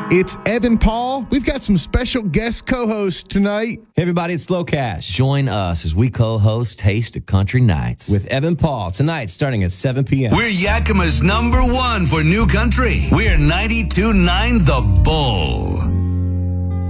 It's Evan Paul. We've got some special guest co-hosts tonight. Hey, everybody, it's Slow Cash. Join us as we co-host Taste of Country Nights With Evan Paul, tonight starting at 7 p.m. We're Yakima's #1 for new country. We're 92.9 The Bull.